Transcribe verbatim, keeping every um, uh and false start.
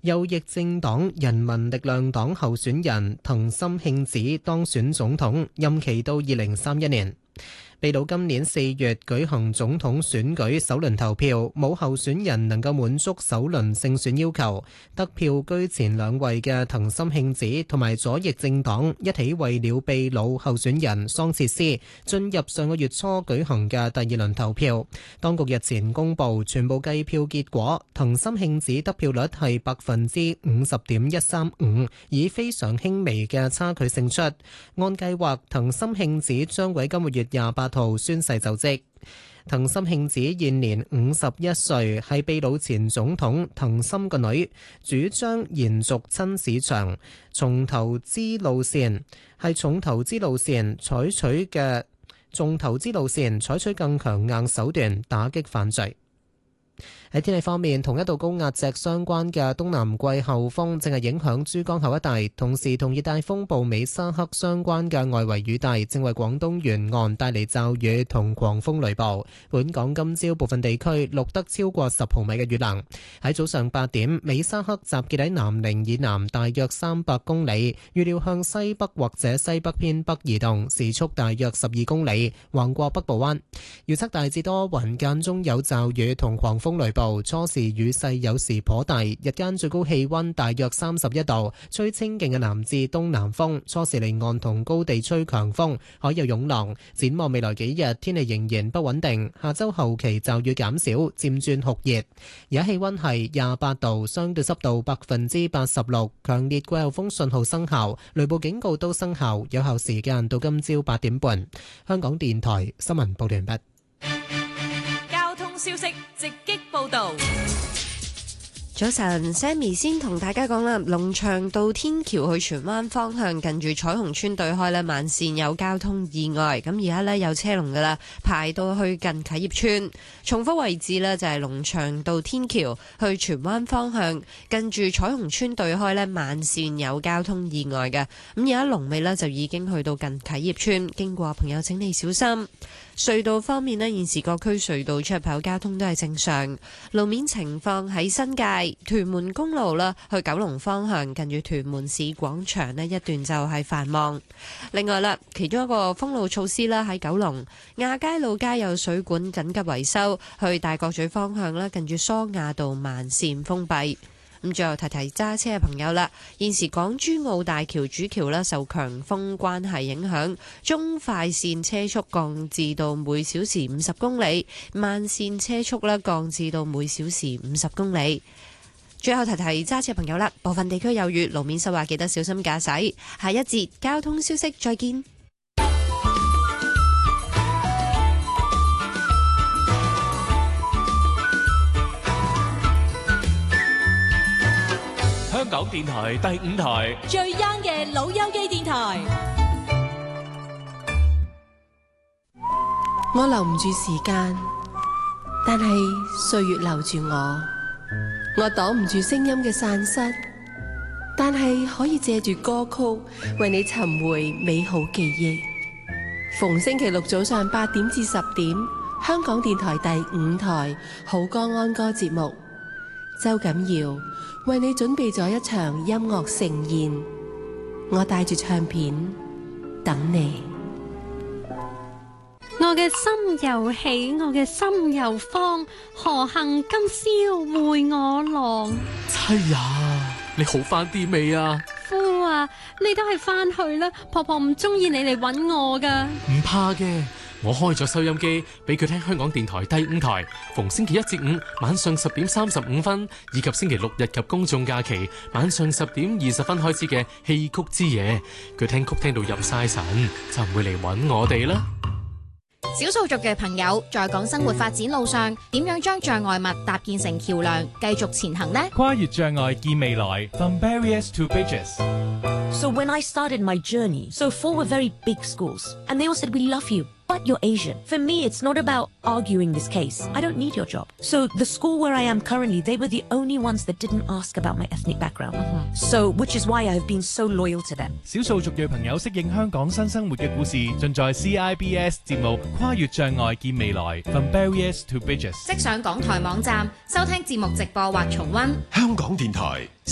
右翼政黨人民力量黨候選人藤森慶子當選總統，任期到二零三一年。秘魯今年四月舉行總統選舉首輪投票，冇候選人能夠滿足首輪勝選要求。得票居前兩位嘅藤森慶子同埋左翼政黨一起為了秘魯候選人桑切斯進入上個月初舉行嘅第二輪投票。當局日前公布全部計票結果，藤森慶子得票率係百分之五十點一三五，以非常輕微嘅差距勝出。按計劃，藤森慶子將會喺今個月廿八號宣誓就職。藤森慶子現年五十一歲，係秘魯前總統藤森個女，主張延續親市場，重投資路線，係重投資路線採取嘅重投資路線採取更強硬手段打擊犯罪。喺天氣方面，同一道高壓脊相關嘅東南季候風正係影響珠江口一帶，同時同熱帶風暴美沙克相關嘅外圍雨帶正為廣東沿岸帶嚟驟雨同狂風雷暴。本港今朝部分地區錄得超過十毫米嘅雨量。喺早上八點，美沙克集結喺南寧以南大約三百公里，預料向西北或者西北偏北移動，時速大約十二公里，橫過北部灣。預測大致多雲，間中有驟雨同狂風雷暴。初時雨勢有時頗大，日間最高氣溫大約三十一度，吹清勁嘅南至東南風，初時離岸同高地吹強風，海有湧浪。展望未來幾日，天氣仍然不穩定，下周後期驟雨減少，漸轉酷熱。而家氣溫係廿八度，相對濕度百分之八十六，強烈季候風信號生效，雷暴警告都生效，有效時間到今朝八點半。香港電台新聞報道完畢。 消息直擊報道。 早晨 Sammy 先同大家講啦，龍翔道天橋去荃灣方向近住彩虹村對開呢，慢線有交通意外，咁而家呢，有車龍噶啦，排到去近啟業村。重複位置呢，就係龍翔道天橋去荃灣方向近住彩虹村對開呢，慢線有交通意外嘅，咁而家龍尾呢，就已經去到近啟業村，經過朋友請你小心。隧道方面呢，現時各區隧道出入口交通都係正常。路面情況喺新界屯門公路啦，去九龍方向近住屯門市廣場呢一段就係繁忙。另外啦，其中一個封路措施啦，喺九龍亞皆老街有水管緊急維修，去大角咀方向啦，近住梳亞道慢線封閉。咁最後提提揸車嘅朋友啦，現時港珠澳大橋主橋啦受強風關係影響，中快線車速降至到每小時五十公里，慢線車速咧降至到每小時五十公里。最後提提揸車嘅朋友啦，部分地區有雨，路面濕滑，記得小心駕駛。下一節交通消息再見。 香港電台第五台最 young 嘅老友記電台。 我留唔住時間，但係歲月留住我。我擋唔住聲音嘅散失，但係可以借住歌曲為你尋回美好記憶。逢星期六早上八點至十點，香港電台第五台好歌安歌節目，周錦耀為你準備咗一場音樂盛宴，我帶住唱片等你。 我嘅心又喜，我嘅心又慌，何幸今宵會我郎？ 妻呀，你好翻啲未啊？ 夫啊，你都係翻去啦，婆婆唔中意你嚟搵我噶。 唔怕嘅。我開咗收音機俾佢聽香港電台第五台，逢星期一至五晚上十點三十五分，以及星期六日及公眾假期晚上十點二十分開始嘅戲曲之夜，佢聽曲聽到入晒神，就唔會嚟搵我哋啦。 少數族嘅朋友在港生活發展路上，點樣將障礙物搭建成橋梁，繼續前行呢？ 跨越障礙見未來 ，From barriers to bridges. So when I started my journey, so four were very big schools, and they all said, we love you, but you're Asian. For me, it's not about arguing this case. I don't need your job. So the school where I am currently, they were the only ones that didn't ask about my ethnic background. Mm-hmm. So, which is why I've been so loyal to them. 少數族裔朋友適應香港新生活嘅故事，盡在 C I B S 節目《跨越障礙見未來》，From barriers to bridges。 即上港台網站收聽節目直播或重溫。 香港電台